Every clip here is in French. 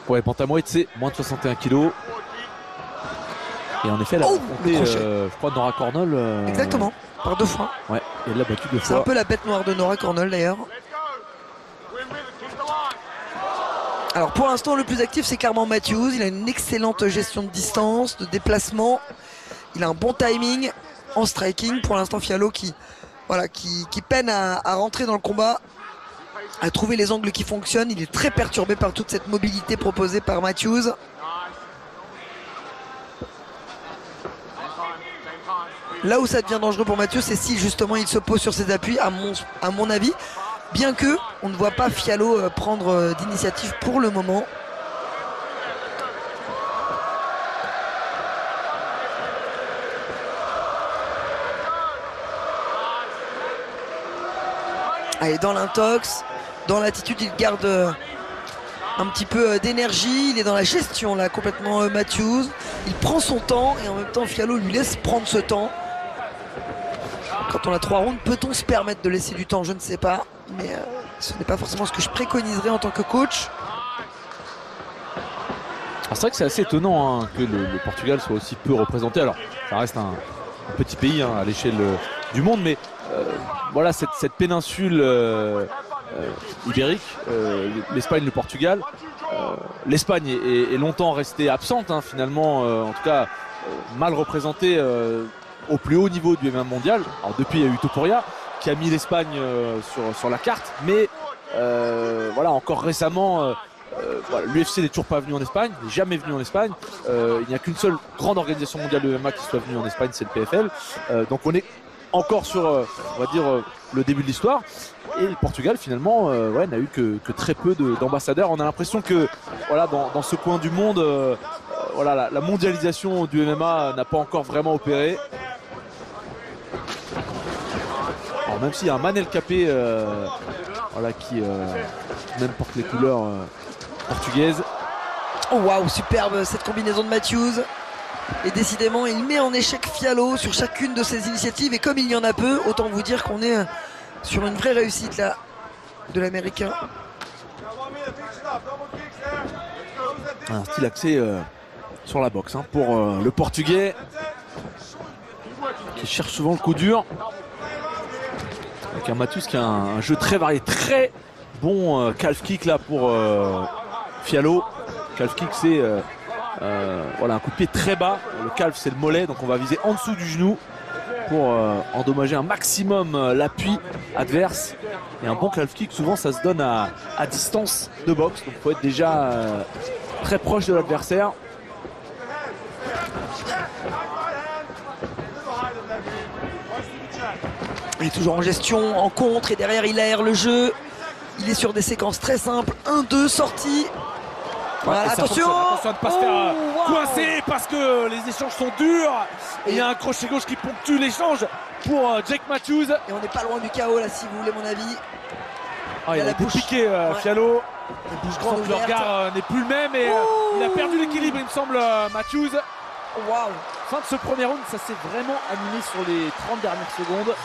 Ouais, bantamweight c'est moins de 61 kg. Et en effet, elle a affronté, je crois, Nora Cornell. Exactement, par 2 fois. Ouais, et elle l'a battue 2 fois. C'est un peu la bête noire de Nora Cornell d'ailleurs. Alors pour l'instant, le plus actif, c'est clairement Matthews. Il a une excellente gestion de distance, de déplacement. Il a un bon timing en striking. Pour l'instant, Fiallo qui peine à rentrer dans le combat, à trouver les angles qui fonctionnent. Il est très perturbé par toute cette mobilité proposée par Matthews. Là où ça devient dangereux pour Matthews, c'est si justement il se pose sur ses appuis, à mon avis. Bien que on ne voit pas Fiallo prendre d'initiative pour le moment. Allez, dans l'intox, dans l'attitude, il garde un petit peu d'énergie. Il est dans la gestion là, complètement Matthews. Il prend son temps et en même temps Fiallo lui laisse prendre ce temps. Quand on a 3 rounds, peut-on se permettre de laisser du temps? Je ne sais pas, mais ce n'est pas forcément ce que je préconiserais en tant que coach. C'est vrai que c'est assez étonnant hein, que le Portugal soit aussi peu représenté. Alors, ça reste un petit pays hein, à l'échelle du monde, mais voilà, cette péninsule ibérique, l'Espagne, le Portugal, l'Espagne est longtemps restée absente, hein, finalement, en tout cas mal représentée au plus haut niveau du MMA mondial. Alors depuis, il y a eu Topuria qui a mis l'Espagne sur la carte, mais voilà, encore récemment, voilà, l'UFC n'est toujours pas venu en Espagne, n'est jamais venu en Espagne. Il n'y a qu'une seule grande organisation mondiale de MMA qui soit venue en Espagne, c'est le PFL. Donc on est encore sur, on va dire, le début de l'histoire. Et le Portugal, finalement, ouais, n'a eu que très peu d'ambassadeurs. On a l'impression que, voilà, dans ce coin du monde, voilà, la mondialisation du MMA n'a pas encore vraiment opéré. Alors même s'il y a un Manel Capé, voilà, qui même porte les couleurs portugaises. Oh waouh, superbe cette combinaison de Matthews. Et décidément, il met en échec Fiallo sur chacune de ses initiatives. Et comme il y en a peu, autant vous dire qu'on est sur une vraie réussite là de l'Américain. Un style axé sur la boxe hein, pour le Portugais qui cherche souvent le coup dur. Avec un Matthews qui a un jeu très varié, très bon calf kick là pour Fiallo. Calf kick c'est voilà, un coup de pied très bas. Le calf c'est le mollet, donc on va viser en dessous du genou pour endommager un maximum l'appui adverse. Et un bon calf kick souvent ça se donne à distance de boxe, donc il faut être déjà très proche de l'adversaire. Il est toujours en gestion, en contre, et derrière il aère le jeu. Il est sur des séquences très simples. 1-2, sortie. Voilà, attention, attention à ne pas se faire coincer parce que les échanges sont durs. Et il y a un crochet gauche qui ponctue l'échange pour Jake Matthews. Et on n'est pas loin du chaos là, si vous voulez mon avis. Ah, il a piqué Fiallo. Le regard n'est plus le même et il a perdu l'équilibre, il me semble, Matthews. Waouh. Fin de ce premier round, ça s'est vraiment animé sur les 30 dernières secondes.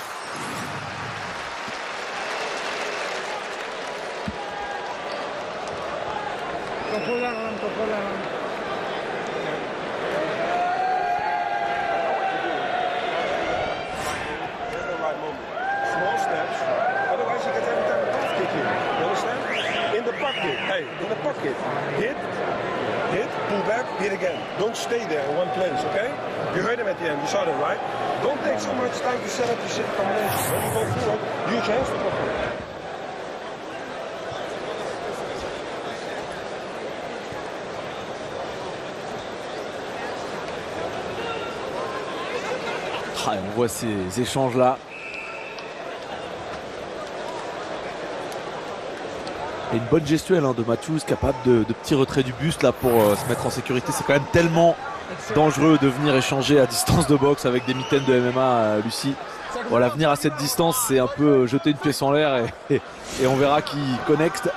In the pocket. Hit, pull back, hit again. Don't stay there in one place, okay? You heard him at the end, you saw that, right? Don't take so much time to set up your combination. When you go forward, use your hands to cover. On voit ces échanges-là. Et une bonne gestuelle hein, de Matthews, capable de petits retraits du buste là pour se mettre en sécurité. C'est quand même tellement dangereux de venir échanger à distance de boxe avec des mitaines de MMA, Lucie. Voilà, venir à cette distance, c'est un peu jeter une pièce en l'air et on verra qui connecte.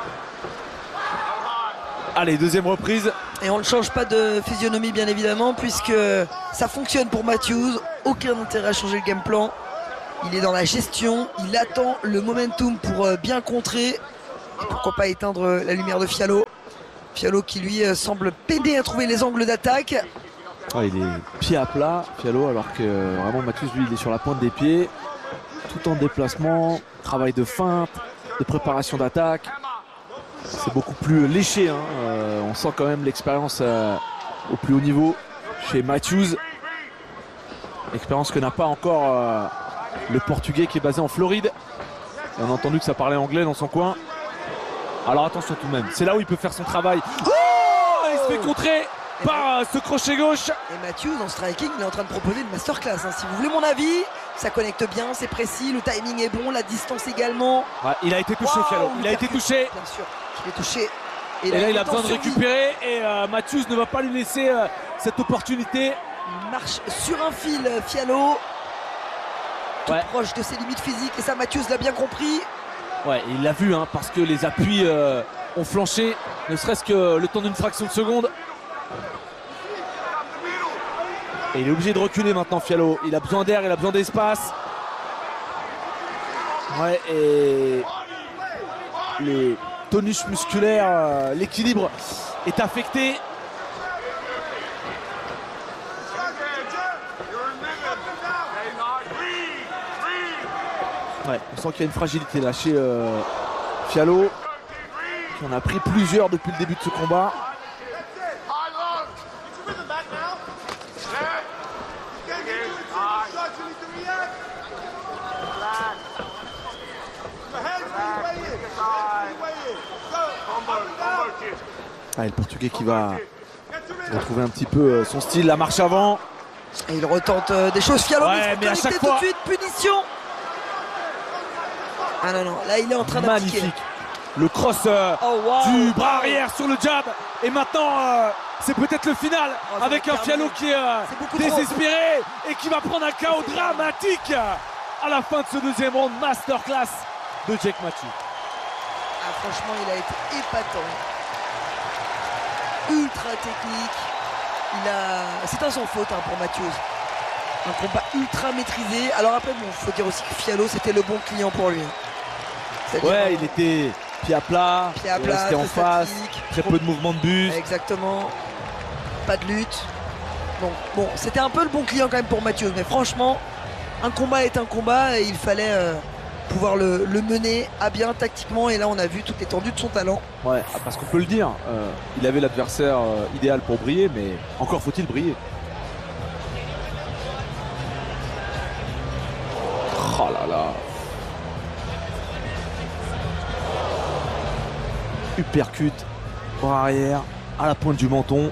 Allez, deuxième reprise. Et on ne change pas de physionomie bien évidemment puisque ça fonctionne pour Matthews. Aucun intérêt à changer le game plan. Il est dans la gestion, il attend le momentum pour bien contrer. Et pourquoi pas éteindre la lumière de Fiallo. Fiallo qui lui semble peiner à trouver les angles d'attaque. Il est pied à plat, Fiallo, alors que vraiment Matthews, lui, il est sur la pointe des pieds, tout en déplacement, travail de feinte, de préparation d'attaque. C'est beaucoup plus léché, hein. On sent quand même l'expérience au plus haut niveau chez Matthews. Expérience que n'a pas encore le Portugais qui est basé en Floride. Et on a entendu que ça parlait anglais dans son coin. Alors attention tout de même, c'est là où il peut faire son travail. Oh, il se fait contrer par ce crochet gauche. Et Matthews en striking, il est en train de proposer une masterclass, hein. Si vous voulez mon avis, ça connecte bien, c'est précis, le timing est bon, la distance également. Ouais, il a été touché, Fiallo. Il a été touché. Bien sûr, il est touché. Et là, il a besoin de récupérer. Et Matthews ne va pas lui laisser cette opportunité. Il marche sur un fil, Fiallo. Tout proche de ses limites physiques. Et ça, Matthews l'a bien compris. Ouais, il l'a vu, hein, parce que les appuis ont flanché, ne serait-ce que le temps d'une fraction de seconde. Et il est obligé de reculer maintenant, Fiallo. Il a besoin d'air, il a besoin d'espace. Ouais, et le tonus musculaire, l'équilibre est affecté. Ouais, on sent qu'il y a une fragilité là chez Fiallo, qui en a pris plusieurs depuis le début de ce combat. Le Portugais qui va retrouver un petit peu son style, la marche avant. Et il retente des choses, Fiallo, mais à chaque tout fois de suite, punition. Ah non, là il est en train d'appliquer. Magnifique. Le cross du bras arrière sur le jab. Et maintenant, c'est peut-être le final avec un Fiallo qui est désespéré et qui va prendre un KO dramatique à la fin de ce deuxième round. Masterclass de Jake Matthews. Franchement, il a été épatant. Ultra technique. C'est un sans faute, hein, pour Matthews. Un combat ultra maîtrisé. Alors après, bon, faut dire aussi que Fiallo, c'était le bon client pour lui. Ouais, il était pied à plat, il restait en face, très peu de mouvements de buste. Exactement. Pas de lutte. Donc bon, c'était un peu le bon client quand même pour Matthews. Mais franchement, un combat est un combat et il fallait pouvoir le mener à bien tactiquement. Et là, on a vu toute l'étendue de son talent. Ouais, parce qu'on peut le dire, il avait l'adversaire idéal pour briller, mais encore faut-il briller. Oh là là. Uppercut, bras arrière, à la pointe du menton.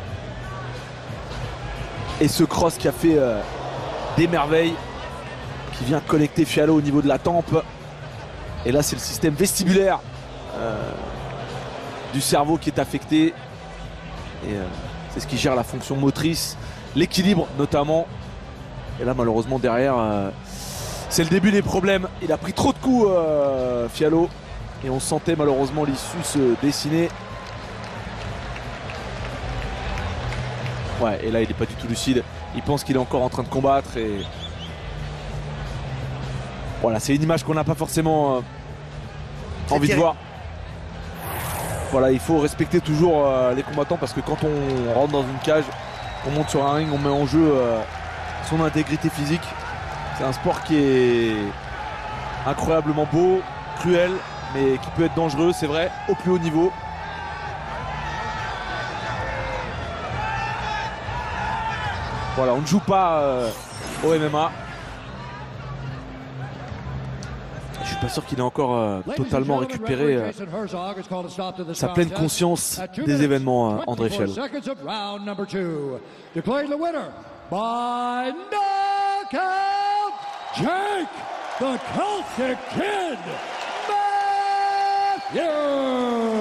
Et ce cross qui a fait des merveilles, qui vient connecter Fiallo au niveau de la tempe. Et là, c'est le système vestibulaire du cerveau qui est affecté. Et c'est ce qui gère la fonction motrice, l'équilibre notamment. Et là, malheureusement, derrière, c'est le début des problèmes. Il a pris trop de coups, Fiallo. Et on sentait malheureusement l'issue se dessiner. Ouais, et là il n'est pas du tout lucide. Il pense qu'il est encore en train de combattre. Et voilà, c'est une image qu'on n'a pas forcément envie de voir. Voilà, il faut respecter toujours les combattants, parce que quand on rentre dans une cage, on monte sur un ring, on met en jeu son intégrité physique. C'est un sport qui est incroyablement beau, cruel, mais qui peut être dangereux, c'est vrai, au plus haut niveau. Voilà, on ne joue pas au MMA. Je suis pas sûr qu'il ait encore totalement récupéré sa pleine conscience des événements, André Fiallo. Jake the Celtic Kid Matthews!